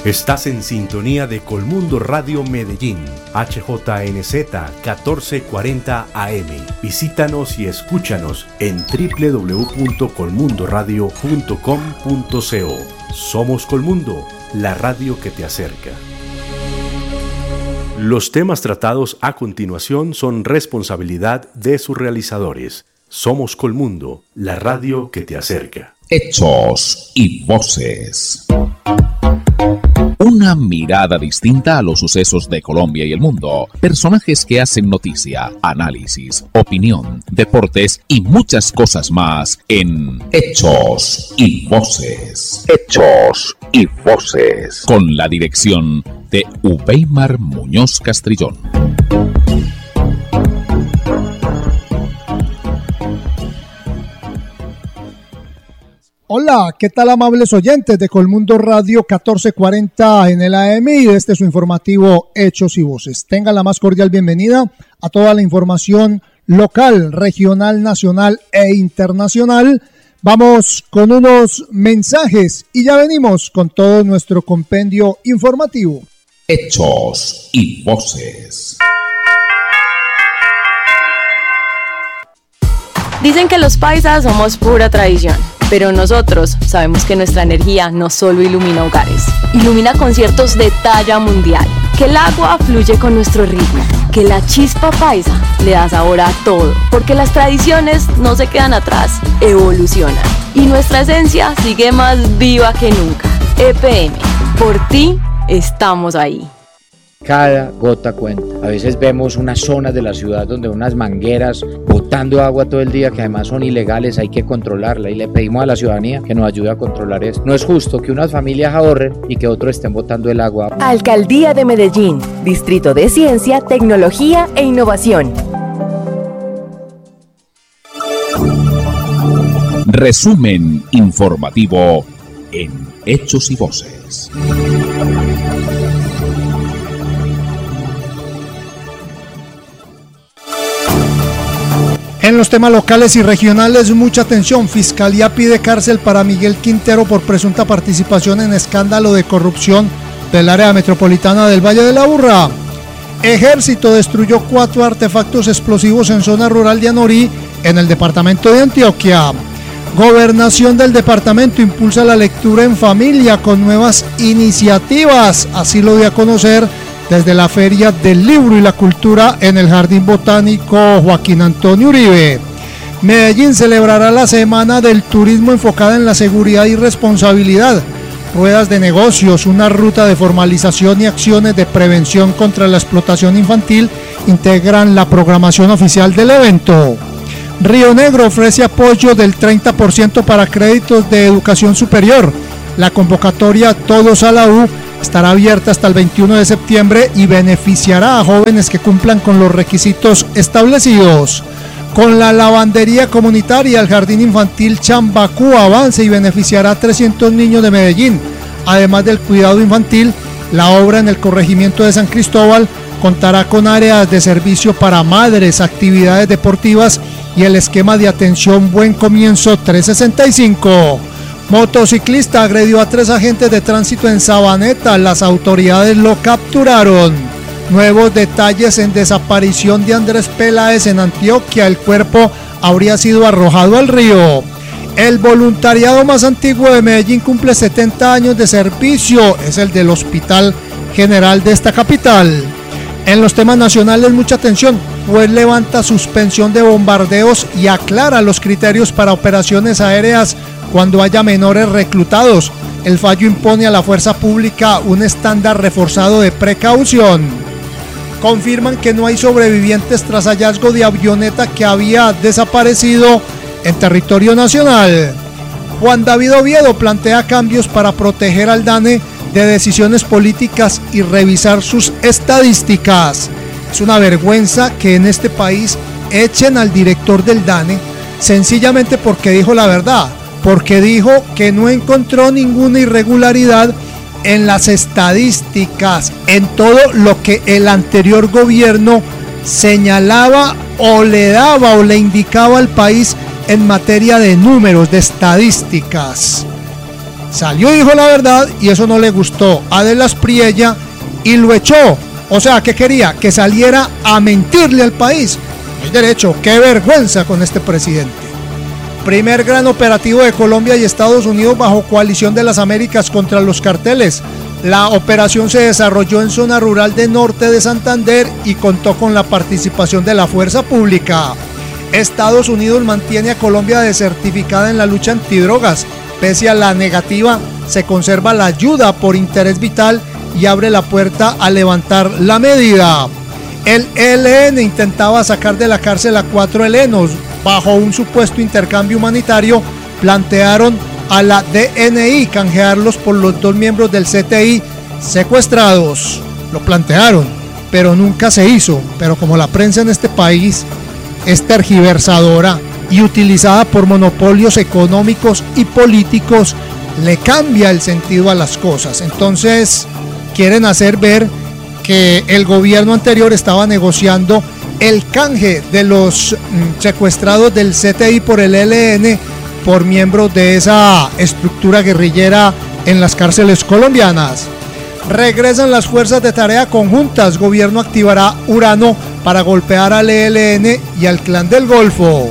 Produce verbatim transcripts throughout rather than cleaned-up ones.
Estás en sintonía de Colmundo Radio Medellín, H J N Z catorce cuarenta A M. Visítanos y escúchanos en doble u doble u doble u punto colmundo radio punto com punto co. Somos Colmundo, la radio que te acerca. Los temas tratados a continuación son responsabilidad de sus realizadores. Somos Colmundo, la radio que te acerca. Hechos y voces. Una mirada distinta a los sucesos de Colombia y el mundo. Personajes que hacen noticia, análisis, opinión, deportes y muchas cosas más en Hechos y Voces. Hechos y Voces. Con la dirección de Ubeimar Muñoz Castrillón. Hola, ¿qué tal amables oyentes de Colmundo Radio catorce cuarenta en el A M y de este su informativo Hechos y Voces? Tengan la más cordial bienvenida a toda la información local, regional, nacional e internacional. Vamos con unos mensajes y ya venimos con todo nuestro compendio informativo. Hechos y Voces. Dicen que los paisas somos pura tradición, pero nosotros sabemos que nuestra energía no solo ilumina hogares, ilumina conciertos de talla mundial, que el agua fluye con nuestro ritmo, que la chispa paisa le da sabor a todo, porque las tradiciones no se quedan atrás, evolucionan, y nuestra esencia sigue más viva que nunca. E P M, por ti estamos ahí. Cada gota cuenta. A veces vemos unas zonas de la ciudad donde unas mangueras botando agua todo el día que además son ilegales, hay que controlarla y le pedimos a la ciudadanía que nos ayude a controlar esto. No es justo que unas familias ahorren y que otros estén botando el agua. Alcaldía de Medellín, Distrito de Ciencia, Tecnología e Innovación. Resumen informativo en Hechos y Voces. En los temas locales y regionales, mucha atención. Fiscalía pide cárcel para Miguel Quintero por presunta participación en escándalo de corrupción del área metropolitana del Valle de la Aburrá. Ejército destruyó cuatro artefactos explosivos en zona rural de Anorí, en el departamento de Antioquia. Gobernación del departamento impulsa la lectura en familia con nuevas iniciativas. Así lo dio a conocer desde la Feria del Libro y la Cultura en el Jardín Botánico Joaquín Antonio Uribe. Medellín celebrará la Semana del Turismo enfocada en la seguridad y responsabilidad. Ruedas de negocios, una ruta de formalización y acciones de prevención contra la explotación infantil integran la programación oficial del evento. Río Negro ofrece apoyo del treinta por ciento para créditos de educación superior. La convocatoria Todos a la U estará abierta hasta el veintiuno de septiembre y beneficiará a jóvenes que cumplan con los requisitos establecidos. Con la lavandería comunitaria, el Jardín Infantil Chambacú avanza y beneficiará a trescientos niños de Medellín. Además del cuidado infantil, la obra en el corregimiento de San Cristóbal contará con áreas de servicio para madres, actividades deportivas y el esquema de atención Buen Comienzo trescientos sesenta y cinco. Motociclista agredió a tres agentes de tránsito en Sabaneta. Las autoridades lo capturaron. Nuevos detalles en desaparición de Andrés Peláez en Antioquia. El cuerpo habría sido arrojado al río. El voluntariado más antiguo de Medellín cumple setenta años de servicio. Es el del Hospital General de esta capital. En los temas nacionales, mucha atención. Juez levanta suspensión de bombardeos y aclara los criterios para operaciones aéreas cuando haya menores reclutados. El fallo impone a la fuerza pública un estándar reforzado de precaución. Confirman que no hay sobrevivientes tras hallazgo de avioneta que había desaparecido en territorio nacional. Juan David Oviedo plantea cambios para proteger al DANE de decisiones políticas y revisar sus estadísticas. Es una vergüenza que en este país echen al director del DANE sencillamente porque dijo la verdad, porque dijo que no encontró ninguna irregularidad en las estadísticas, en todo lo que el anterior gobierno señalaba o le daba o le indicaba al país en materia de números, de estadísticas. salió y dijo la verdad, y eso no le gustó a De las Priella y lo echó. O sea, ¿qué quería? Que saliera a mentirle al país. No hay derecho, qué vergüenza con este presidente. Primer gran operativo de Colombia y Estados Unidos bajo coalición de las Américas contra los carteles. La operación se desarrolló en zona rural de norte de Santander y contó con la participación de la fuerza pública. Estados Unidos mantiene a Colombia desertificada en la lucha antidrogas. Pese a la negativa, se conserva la ayuda por interés vital y abre la puerta a levantar la medida. El E L N intentaba sacar de la cárcel a cuatro helenos. Bajo un supuesto intercambio humanitario, plantearon a la D N I canjearlos por los dos miembros del C T I secuestrados. Lo plantearon, pero nunca se hizo. Pero como la prensa en este país es tergiversadora y utilizada por monopolios económicos y políticos, le cambia el sentido a las cosas. Entonces quieren hacer ver que el gobierno anterior estaba negociando el canje de los secuestrados del C T I por el E L N por miembros de esa estructura guerrillera en las cárceles colombianas. Regresan las fuerzas de tarea conjuntas. Gobierno activará Urano para golpear al E L N y al Clan del Golfo.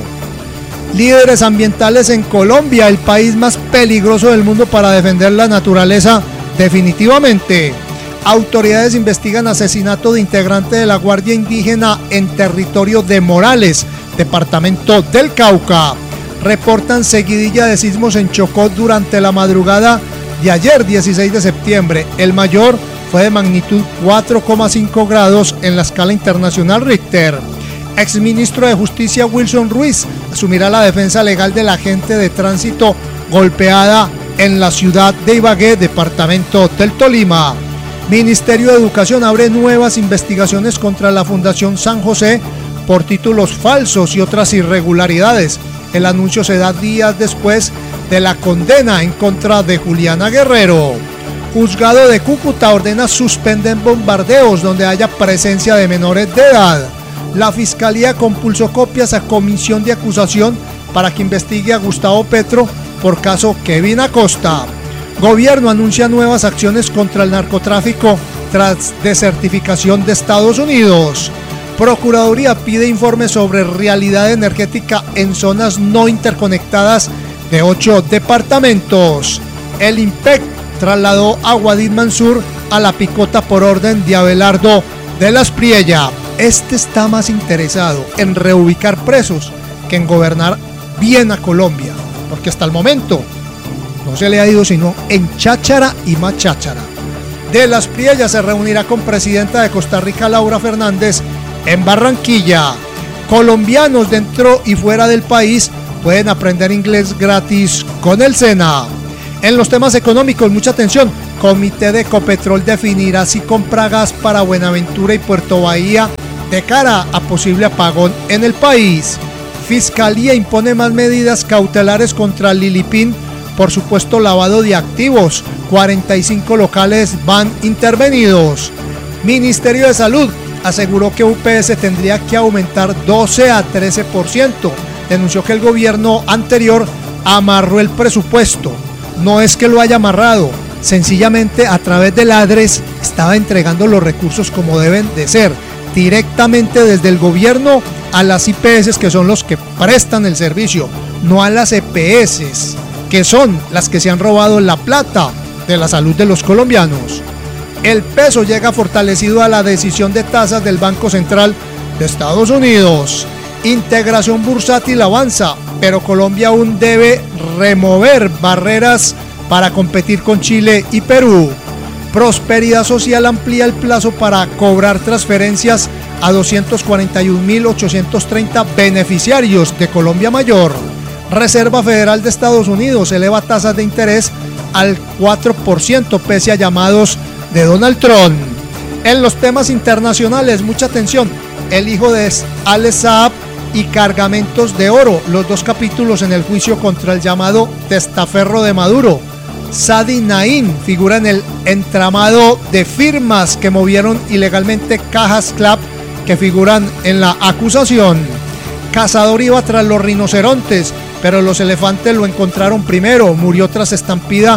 Líderes ambientales en Colombia, el país más peligroso del mundo para defender la naturaleza, definitivamente. Autoridades investigan asesinato de integrante de la Guardia Indígena en territorio de Morales, departamento del Cauca. Reportan seguidilla de sismos en Chocó durante la madrugada de ayer, dieciséis de septiembre. El mayor fue de magnitud cuatro coma cinco grados en la escala internacional Richter. Exministro de Justicia Wilson Ruiz asumirá la defensa legal de la agente de tránsito golpeada en la ciudad de Ibagué, departamento del Tolima. Ministerio de Educación abre nuevas investigaciones contra la Fundación San José por títulos falsos y otras irregularidades. El anuncio se da días después de la condena en contra de Juliana Guerrero. Juzgado de Cúcuta ordena suspender bombardeos donde haya presencia de menores de edad. La Fiscalía compulsó copias a comisión de acusación para que investigue a Gustavo Petro por caso Kevin Acosta. Gobierno anuncia nuevas acciones contra el narcotráfico tras desertificación de Estados Unidos. Procuraduría pide informes sobre realidad energética en zonas no interconectadas de ocho departamentos. El IMPEC trasladó a Guadid Mansur a la picota por orden de Abelardo de las Priella. Este está más interesado en reubicar presos que en gobernar bien a Colombia, porque hasta el momento no se le ha ido sino en cháchara y más cháchara. De las Priella se reunirá con presidenta de Costa Rica, Laura Fernández, en Barranquilla. Colombianos dentro y fuera del país pueden aprender inglés gratis con el SENA. En los temas económicos, mucha atención. Comité de Ecopetrol definirá si compra gas para Buenaventura y Puerto Bahía de cara a posible apagón en el país. Fiscalía impone más medidas cautelares contra Lilipín por supuesto lavado de activos. cuarenta y cinco locales van intervenidos. Ministerio de Salud aseguró que U P S tendría que aumentar doce a trece por ciento. Denunció que el gobierno anterior amarró el presupuesto. No es que lo haya amarrado, sencillamente a través del ADRES estaba entregando los recursos como deben de ser, directamente desde el gobierno a las I P S, que son los que prestan el servicio, no a las E P S, que son las que se han robado la plata de la salud de los colombianos. El peso llega fortalecido a la decisión de tasas del Banco Central de Estados Unidos. Integración bursátil avanza, pero Colombia aún debe remover barreras para competir con Chile y Perú. Prosperidad Social amplía el plazo para cobrar transferencias a doscientos cuarenta y un mil ochocientos treinta beneficiarios de Colombia Mayor. Reserva Federal de Estados Unidos eleva tasas de interés al cuatro por ciento pese a llamados de Donald Trump. En los temas internacionales, mucha atención. El hijo de Alex Saab y cargamentos de oro, los dos capítulos en el juicio contra el llamado testaferro de Maduro. Sadi Naín figura en el entramado de firmas que movieron ilegalmente cajas C L A P que figuran en la acusación. Cazador iba tras los rinocerontes, pero los elefantes lo encontraron primero. Murió tras estampida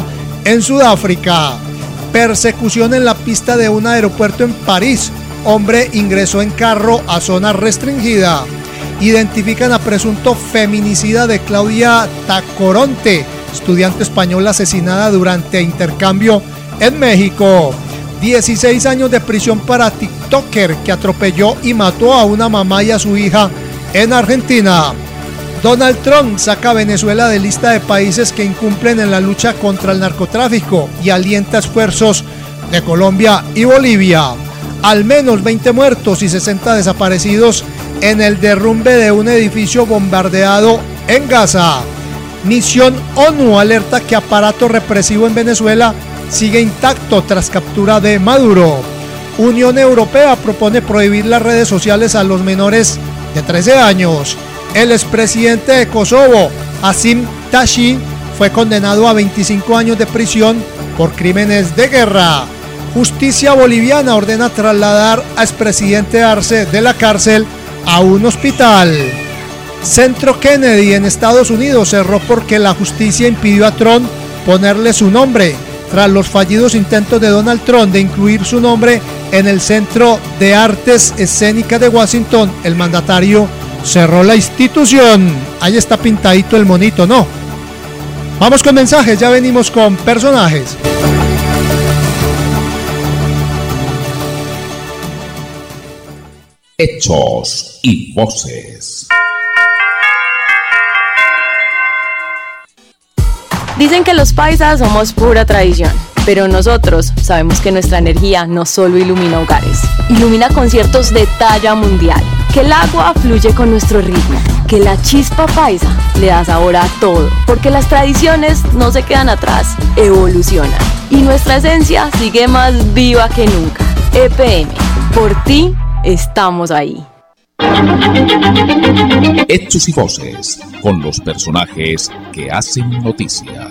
En Sudáfrica, persecución en la pista de un aeropuerto en París. Hombre ingresó en carro a zona restringida. Identifican a presunto feminicida de Claudia Tacoronte, estudiante española asesinada durante intercambio en México. dieciséis años de prisión para TikToker que atropelló y mató a una mamá y a su hija en Argentina. Donald Trump saca a Venezuela de lista de países que incumplen en la lucha contra el narcotráfico y alienta esfuerzos de Colombia y Bolivia. Al menos veinte muertos y sesenta desaparecidos en el derrumbe de un edificio bombardeado en Gaza. Misión ONU alerta que aparato represivo en Venezuela sigue intacto tras captura de Maduro. Unión Europea propone prohibir las redes sociales a los menores de trece años. El expresidente de Kosovo, Hasim Tashi, fue condenado a veinticinco años de prisión por crímenes de guerra. Justicia boliviana ordena trasladar a expresidente Arce de la cárcel a un hospital. Centro Kennedy en Estados Unidos cerró porque la justicia impidió a Trump ponerle su nombre. Tras los fallidos intentos de Donald Trump de incluir su nombre en el Centro de Artes Escénicas de Washington, el mandatario cerró la institución. Ahí está pintadito el monito, ¿no? Vamos con mensajes, ya venimos con personajes. Hechos y voces. Dicen que los paisas somos pura tradición, pero nosotros sabemos que nuestra energía no solo ilumina hogares, ilumina conciertos de talla mundial, que el agua fluye con nuestro ritmo, que la chispa paisa le da sabor a todo, porque las tradiciones no se quedan atrás, evolucionan, y nuestra esencia sigue más viva que nunca. E P M, por ti estamos ahí. Hechos y voces, con los personajes que hacen noticia.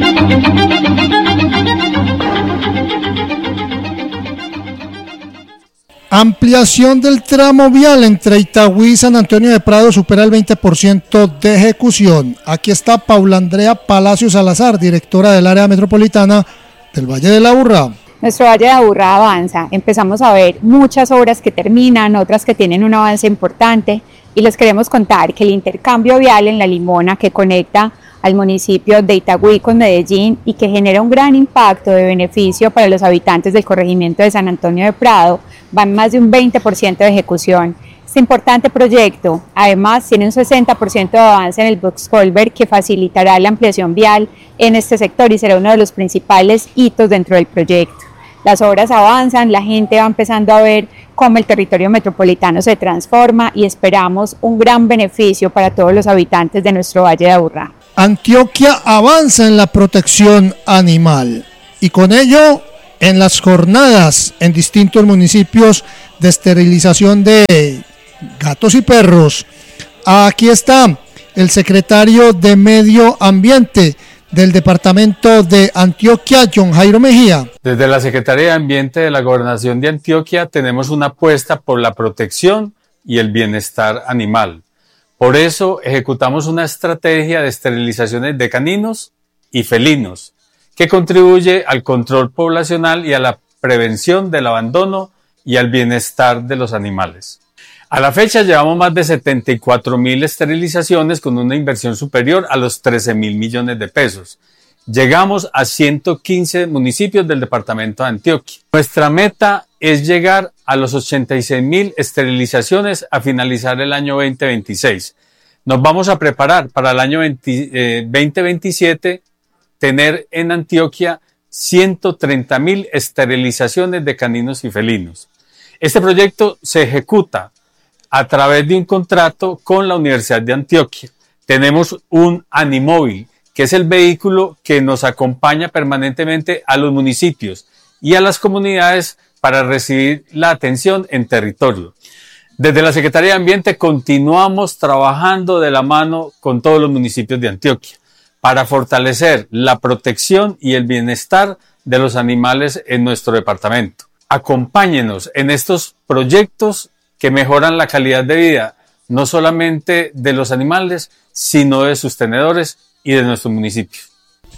Ampliación del tramo vial entre Itagüí y San Antonio de Prado supera el veinte por ciento de ejecución. Aquí está Paula Andrea Palacio Salazar, directora del área metropolitana del Valle de la Aburrá. Nuestro Valle de Aburrá avanza, empezamos a ver muchas obras que terminan, otras que tienen un avance importante, y les queremos contar que el intercambio vial en La Limona, que conecta al municipio de Itagüí con Medellín y que genera un gran impacto de beneficio para los habitantes del corregimiento de San Antonio de Prado, va en más de un veinte por ciento de ejecución. Este importante proyecto además tiene un sesenta por ciento de avance en el box culvert que facilitará la ampliación vial en este sector y será uno de los principales hitos dentro del proyecto. Las obras avanzan, la gente va empezando a ver cómo el territorio metropolitano se transforma y esperamos un gran beneficio para todos los habitantes de nuestro Valle de Aburrá. Antioquia avanza en la protección animal y con ello en las jornadas en distintos municipios de esterilización de gatos y perros. Aquí está el secretario de Medio Ambiente del departamento de Antioquia, John Jairo Mejía. Desde la Secretaría de Ambiente de la Gobernación de Antioquia tenemos una apuesta por la protección y el bienestar animal. Por eso ejecutamos una estrategia de esterilizaciones de caninos y felinos que contribuye al control poblacional y a la prevención del abandono y al bienestar de los animales. A la fecha llevamos más de setenta y cuatro mil esterilizaciones con una inversión superior a los trece mil millones de pesos. Llegamos a ciento quince municipios del departamento de Antioquia. Nuestra meta es llegar a los ochenta y seis mil esterilizaciones a finalizar el año veinte veintiséis. Nos vamos a preparar para el año veinte veintisiete tener en Antioquia ciento treinta mil esterilizaciones de caninos y felinos. Este proyecto se ejecuta a través de un contrato con la Universidad de Antioquia. Tenemos un Animóvil, que es el vehículo que nos acompaña permanentemente a los municipios y a las comunidades para recibir la atención en territorio. Desde la Secretaría de Ambiente continuamos trabajando de la mano con todos los municipios de Antioquia para fortalecer la protección y el bienestar de los animales en nuestro departamento. Acompáñenos en estos proyectos que mejoran la calidad de vida, no solamente de los animales, sino de sus tenedores y de nuestros municipios.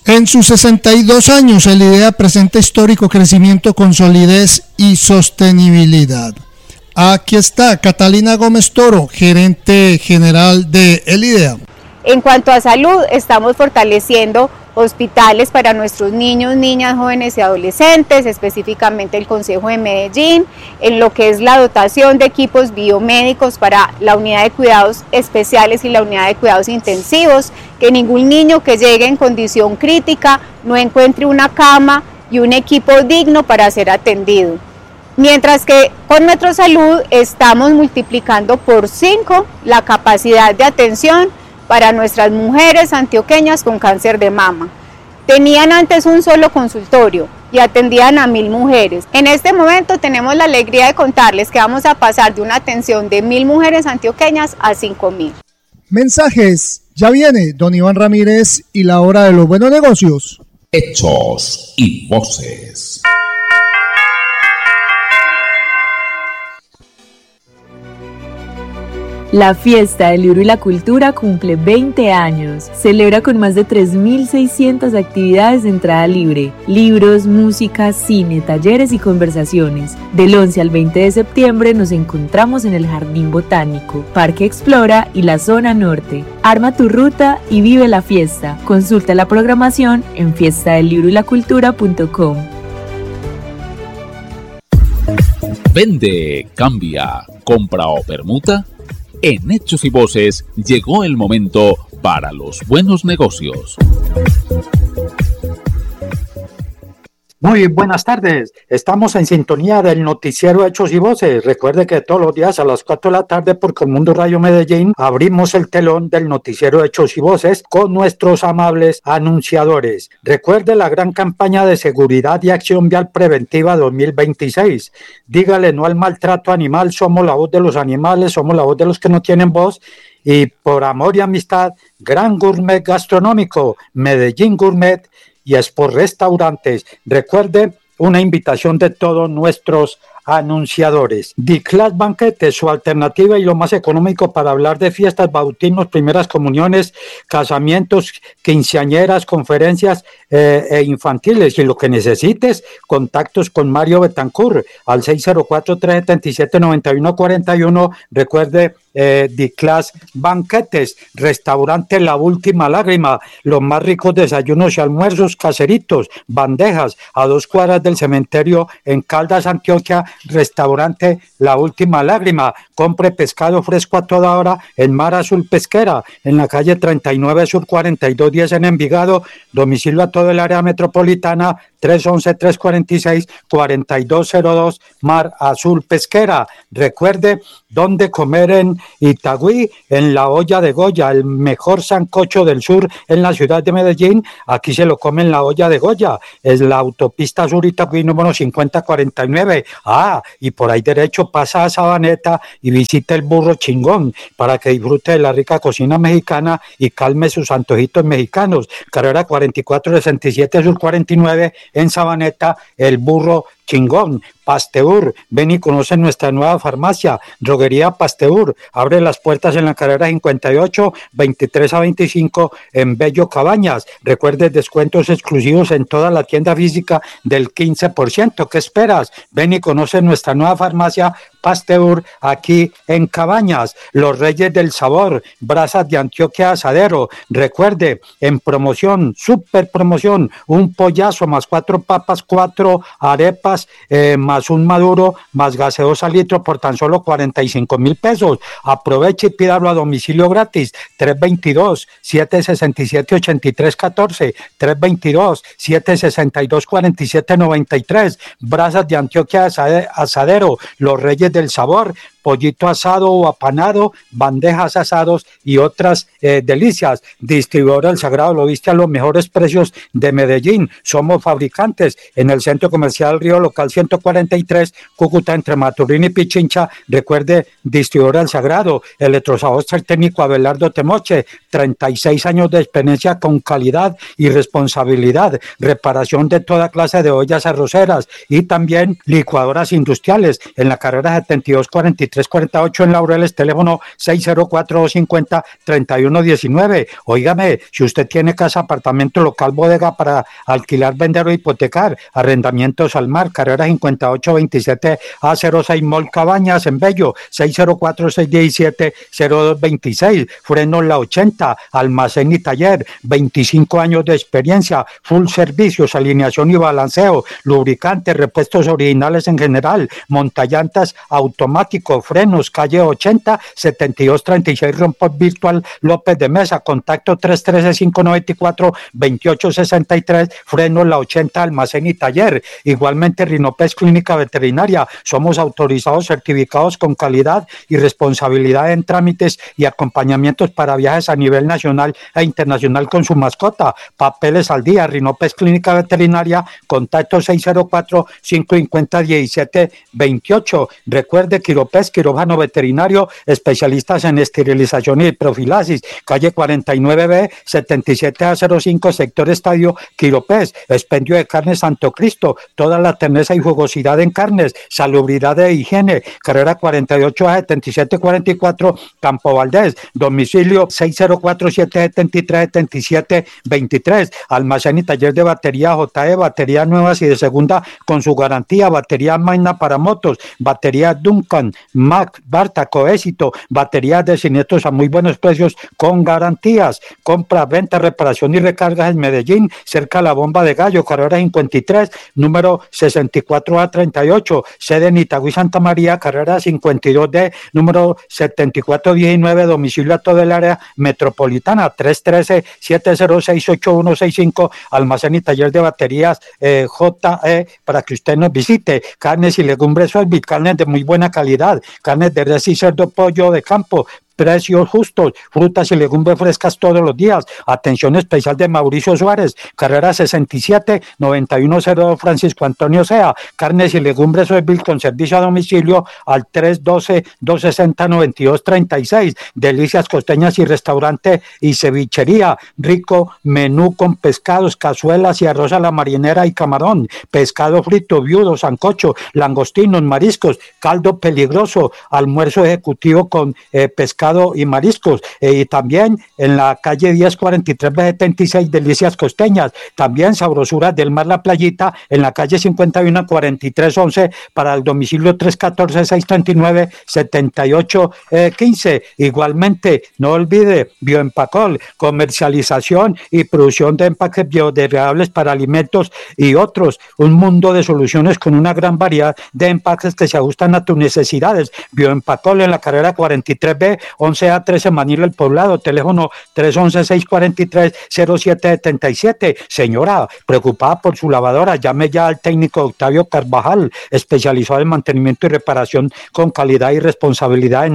En sus sesenta y dos años, el IDEA presenta histórico crecimiento con solidez y sostenibilidad. Aquí está Catalina Gómez Toro, gerente general de el IDEA. En cuanto a salud, estamos fortaleciendo hospitales para nuestros niños, niñas, jóvenes y adolescentes, específicamente el Consejo de Medellín, en lo que es la dotación de equipos biomédicos para la unidad de cuidados especiales y la unidad de cuidados intensivos, que ningún niño que llegue en condición crítica no encuentre una cama y un equipo digno para ser atendido. Mientras que con Metrosalud estamos multiplicando por cinco la capacidad de atención para nuestras mujeres antioqueñas con cáncer de mama. Tenían antes un solo consultorio y atendían a mil mujeres. En este momento tenemos la alegría de contarles que vamos a pasar de una atención de mil mujeres antioqueñas a cinco mil. Mensajes, ya viene don Iván Ramírez y la hora de los buenos negocios. Hechos y voces. La Fiesta del Libro y la Cultura cumple veinte años. Celebra con más de tres mil seiscientas actividades de entrada libre, libros, música, cine, talleres y conversaciones. Del once al veinte de septiembre nos encontramos en el Jardín Botánico, Parque Explora y la Zona Norte. Arma tu ruta y vive la fiesta. Consulta la programación en fiesta del libro y la cultura punto com. Vende, cambia, compra o permuta. En Hechos y Voces llegó el momento para los buenos negocios. Muy buenas tardes, estamos en sintonía del noticiero Hechos y Voces. Recuerde que todos los días a las cuatro de la tarde por Colmundo Radio Medellín abrimos el telón del noticiero Hechos y Voces con nuestros amables anunciadores. Recuerde la gran campaña de seguridad y acción vial preventiva dos mil veintiséis. Dígale no al maltrato animal, somos la voz de los animales, somos la voz de los que no tienen voz. Y por amor y amistad, Gran Gourmet Gastronómico, Medellín Gourmet y Sport Restaurantes. Recuerde, una invitación de todos nuestros anunciadores. D-Class Banquete, su alternativa y lo más económico para hablar de fiestas, bautismos, primeras comuniones, casamientos, quinceañeras, conferencias eh, e infantiles. Y lo que necesites, contactos con Mario Betancourt al seis cero cuatro, tres siete siete, nueve uno cuatro uno. Recuerde, eh, D-Class Banquetes, restaurante La Última Lágrima, los más ricos desayunos y almuerzos caseritos, bandejas, a dos cuadras del cementerio en Caldas, Antioquia. Restaurante La Última Lágrima, compre pescado fresco a toda hora en Mar Azul Pesquera, en la calle treinta y nueve Sur cuarenta y dos diez en Envigado, domicilio a todo el área metropolitana, tres once, tres cuarenta y seis, cuarenta y dos cero dos, Mar Azul Pesquera. Recuerde dónde comer en Itagüí, en la olla de Goya, el mejor sancocho del sur en la ciudad de Medellín. Aquí se lo come en la olla de Goya, es la autopista sur Itagüí número cincuenta cuarenta y nueve. Ah, y por ahí derecho pasa a Sabaneta y visita el Burro Chingón para que disfrute de la rica cocina mexicana y calme sus antojitos mexicanos. Carrera cuarenta y cuatro sesenta y siete Sur cuarenta y nueve en Sabaneta, el Burro Chingón. Pasteur, ven y conoce nuestra nueva farmacia, Droguería Pasteur, abre las puertas en la carrera cincuenta y ocho, veintitrés a veinticinco en Bello Cabañas. Recuerde descuentos exclusivos en toda la tienda física del quince por ciento. ¿Qué esperas? Ven y conoce nuestra nueva farmacia Pasteur aquí en Cabañas. Los Reyes del Sabor, Brasas de Antioquia Asadero. Recuerde, en promoción, super promoción, un pollazo más cuatro papas, cuatro arepas, eh, más un maduro, más gaseosa litro por tan solo cuarenta y cinco mil pesos. Aproveche y pídalo a domicilio gratis. tres veintidós, siete sesenta y siete, ochenta y tres catorce, tres veintidós, siete sesenta y dos, cuarenta y siete noventa y tres. Brasas de Antioquia Asadero, Los Reyes del Sabor, pollito asado o apanado, bandejas asados y otras eh, delicias. Distribuidor El Sagrado lo viste a los mejores precios de Medellín. Somos fabricantes en el Centro Comercial Río Local ciento cuarenta y tres, Cúcuta, entre Maturín y Pichincha. Recuerde, Distribuidor El Sagrado, Electrosaboster Técnico Abelardo Temoche, treinta y seis años de experiencia con calidad y responsabilidad, reparación de toda clase de ollas arroceras y también licuadoras industriales en la carrera setenta y dos cuarenta y tres veintitrés cuarenta y ocho en Laureles, teléfono seis cero cuatro, dos cinco cero, tres uno uno nueve. Óigame, si usted tiene casa, apartamento, local, bodega para alquilar, vender o hipotecar, arrendamientos al mar, carrera cincuenta y ocho veintisiete A cero seis Mall Cabañas en Bello, seis cero cuatro, seis uno siete, cero dos dos seis, Frenos La ochenta, almacén y taller, veinticinco años de experiencia, full servicios, alineación y balanceo, lubricantes, repuestos originales en general, montallantas automático, frenos, calle ochenta, setenta y dos treinta y seis Rompot Virtual López de Mesa, contacto tres uno tres, cinco nueve cuatro, dos ocho seis tres, Frenos La ochenta, almacén y taller. Igualmente Rinopes Clínica Veterinaria, somos autorizados, certificados con calidad y responsabilidad en trámites y acompañamientos para viajes a nivel nacional e internacional con su mascota. Papeles al día, Rinopes Clínica Veterinaria, contacto seis cero cuatro, cinco cinco cero, uno siete dos ocho. Recuerde, Quiropes, quirófano veterinario, especialistas en esterilización y profilaxis, calle cuarenta y nueve B, setenta y siete A cero cinco, sector Estadio Quiropes. Expendio de carne Santo Cristo, toda la terneza y jugosidad en carnes, salubridad de higiene, carrera cuarenta y ocho A setenta y siete cuarenta y cuatro, Campo Valdés, domicilio seis cero cuatro, siete siete tres, siete siete dos tres, almacén y taller de batería J E, baterías nuevas y de segunda con su garantía, batería Magna para motos, batería Duncan, Mac, Bartaco, Éxito, baterías de siniestros a muy buenos precios con garantías, compra, venta, reparación y recargas en Medellín, cerca a la Bomba de Gallo, carrera cincuenta y tres, número sesenta y cuatro A treinta y ocho, sede en Itagüí, Santa María, carrera cincuenta y dos D, número setenta y cuatro diecinueve, domicilio a todo el área metropolitana, tres uno tres, siete cero seis, ocho uno seis cinco, almacén y taller de baterías eh, J E, para que usted nos visite. Carnes y legumbres Solvit, carnes de muy buena calidad, carnes de res y cerdo, pollo de campo, precios justos, frutas y legumbres frescas todos los días. Atención especial de Mauricio Suárez, carrera sesenta y siete, noventa y uno cero dos, Francisco Antonio Sea. Carnes y legumbres Sueville con servicio a domicilio al tres uno dos, dos seis cero, nueve dos tres seis. Delicias costeñas y restaurante y cevichería. Rico menú con pescados, cazuelas y arroz a la marinera y camarón. Pescado frito, viudo, sancocho, langostinos, mariscos, caldo peligroso, almuerzo ejecutivo con eh, pescado y mariscos, eh, y también en la calle diez cuarenta y tres B setenta y seis, Delicias Costeñas, también Sabrosuras del Mar La Playita, en la calle cincuenta y uno cuarenta y tres once, para el domicilio tres uno cuatro, seis tres nueve, siete ocho uno cinco. Igualmente, no olvide, Bioempacol, comercialización y producción de empaques biodegradables para alimentos y otros, un mundo de soluciones con una gran variedad de empaques que se ajustan a tus necesidades. Bioempacol en la carrera cuarenta y tres B, once A trece, Manila El Poblado, teléfono tres uno uno, seis cuatro tres, cero siete siete siete. Señora, preocupada por su lavadora, llame ya al técnico Octavio Carvajal, especializado en mantenimiento y reparación con calidad y responsabilidad en